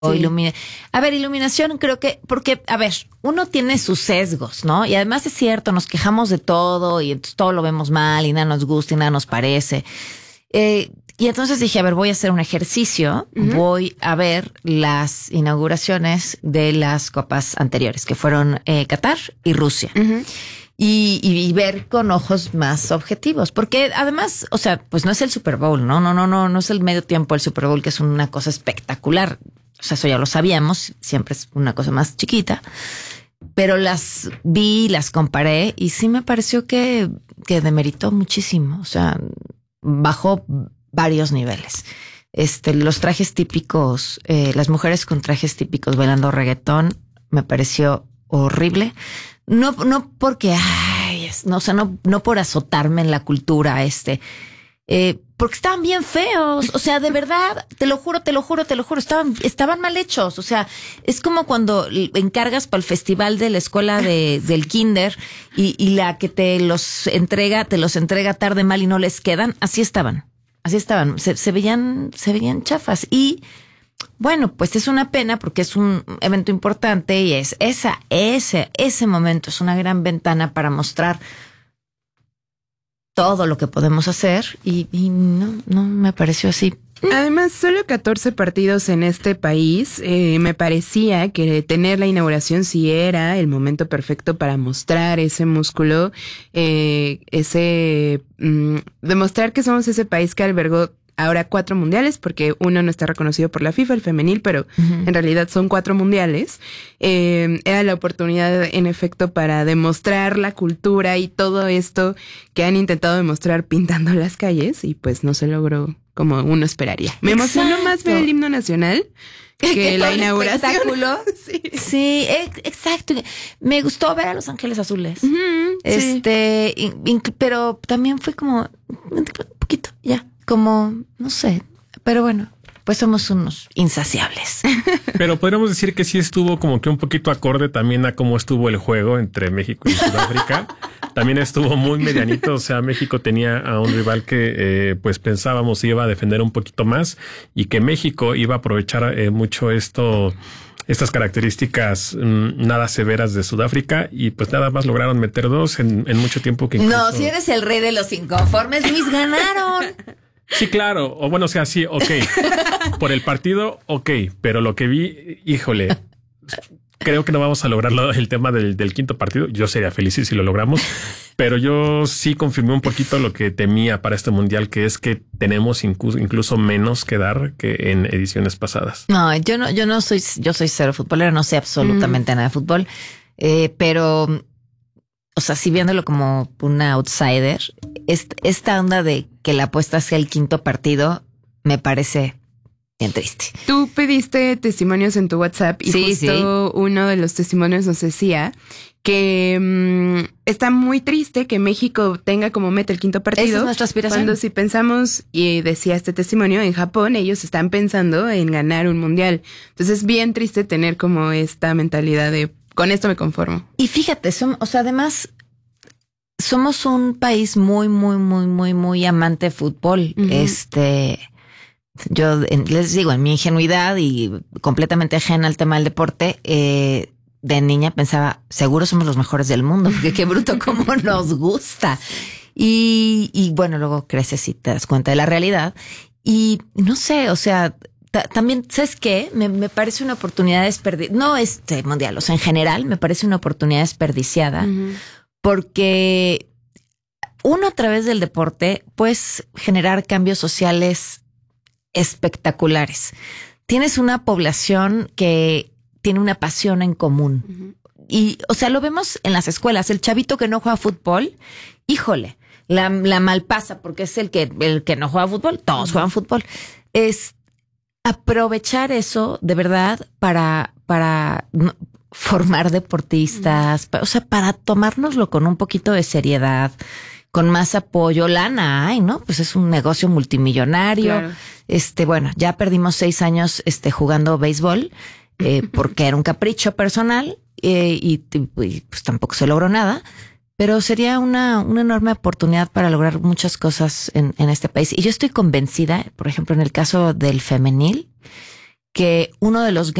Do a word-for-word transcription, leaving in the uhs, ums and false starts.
O ilumina. A ver, iluminación creo que, porque, a ver, uno tiene sus sesgos, ¿no? Y además es cierto, nos quejamos de todo y entonces todo lo vemos mal y nada nos gusta y nada nos parece. Eh, y entonces dije, a ver, voy a hacer un ejercicio, uh-huh. voy a ver las inauguraciones de las copas anteriores, que fueron eh, Qatar y Rusia. Uh-huh. Y, y, y ver con ojos más objetivos. Porque además, o sea, pues no es el Super Bowl, ¿no? No, no, no, no es el medio tiempo del Super Bowl, que es una cosa espectacular. O sea, eso ya lo sabíamos, siempre es una cosa más chiquita, pero las vi, las comparé y sí me pareció que, que demeritó muchísimo. O sea, bajó varios niveles. Este, los trajes típicos, eh, las mujeres con trajes típicos bailando reggaetón, me pareció horrible. No, no porque, ay, es, no, o sea, no, no por azotarme en la cultura, este, eh, porque estaban bien feos, o sea, de verdad, te lo juro, te lo juro, te lo juro, estaban, estaban mal hechos, o sea, es como cuando encargas para el festival de la escuela de, del kinder y, y la que te los entrega, te los entrega tarde mal y no les quedan, así estaban, así estaban, se, se veían, se veían chafas y bueno, pues es una pena porque es un evento importante y es esa, ese, ese momento es una gran ventana para mostrar todo lo que podemos hacer y, y no, no me pareció así. Además, solo catorce partidos en este país. Eh, me parecía que tener la inauguración sí era el momento perfecto para mostrar ese músculo, eh, ese mm, demostrar que somos ese país que albergó ahora cuatro mundiales, porque uno no está reconocido por la FIFA, el femenil, pero uh-huh. en realidad son cuatro mundiales. Eh, era la oportunidad, en efecto, para demostrar la cultura y todo esto que han intentado demostrar pintando las calles, y pues no se logró como uno esperaría. Me Exacto. emocionó más ver el himno nacional que la inauguración. Espectáculo. Sí, sí, exacto. Me gustó ver a Los Ángeles Azules. Uh-huh, este, sí. in, in, pero también fue como un poquito, ya. Como, no sé, pero bueno, pues somos unos insaciables. Pero podríamos decir que sí estuvo como que un poquito acorde también a cómo estuvo el juego entre México y Sudáfrica. También estuvo muy medianito, o sea, México tenía a un rival que eh, pues pensábamos iba a defender un poquito más y que México iba a aprovechar eh, mucho esto... estas características mmm, nada severas de Sudáfrica y pues nada más lograron meter dos en, en mucho tiempo que incluso... No, si eres el rey de los inconformes, Luis, ganaron. Sí, claro. O bueno, o sea, sí, ok. Por el partido, ok. Pero lo que vi, híjole, creo que no vamos a lograrlo el tema del, del quinto partido. Yo sería feliz si lo logramos. Pero yo sí confirmé un poquito lo que temía para este mundial, que es que tenemos incluso, incluso menos que dar que en ediciones pasadas. No, yo no, yo no soy, yo soy cero futbolero, no sé absolutamente mm. nada de fútbol. Eh, pero, o sea, sí viéndolo como una outsider, esta onda de que la apuesta sea el quinto partido me parece bien triste. Tú pediste testimonios en tu WhatsApp y sí, justo sí. uno de los testimonios nos decía que mmm, está muy triste que México tenga como meta el quinto partido. Esa es nuestra aspiración. Cuando si pensamos, y decía este testimonio, en Japón ellos están pensando en ganar un mundial. Entonces es bien triste tener como esta mentalidad de con esto me conformo. Y fíjate, son, o sea, además somos un país muy, muy, muy, muy, muy amante de fútbol. Uh-huh. Este, yo en, les digo, en mi ingenuidad y completamente ajena al tema del deporte, eh, de niña pensaba, seguro somos los mejores del mundo, porque qué bruto cómo nos gusta. Y, y bueno, luego creces y te das cuenta de la realidad. Y no sé, o sea, t- también, ¿sabes qué? Me, me parece una oportunidad desperdiciada, no este mundial, o sea, en general, me parece una oportunidad desperdiciada, uh-huh. porque uno a través del deporte puedes generar cambios sociales espectaculares. Tienes una población que tiene una pasión en común. Uh-huh. Y, o sea, lo vemos en las escuelas. El chavito que no juega fútbol, híjole, la, la malpasa porque es el que, el que no juega fútbol. Todos uh-huh. juegan fútbol. Es aprovechar eso de verdad para, para no, formar deportistas, uh-huh. o sea, para tomárnoslo con un poquito de seriedad, con más apoyo. Lana, ay, ¿no? Pues es un negocio multimillonario. Claro. Este, bueno, ya perdimos seis años este, jugando béisbol. Eh, porque era un capricho personal eh, y, y pues tampoco se logró nada, pero sería una, una enorme oportunidad para lograr muchas cosas en, en este país. Y yo estoy convencida, por ejemplo, en el caso del femenil, que uno de los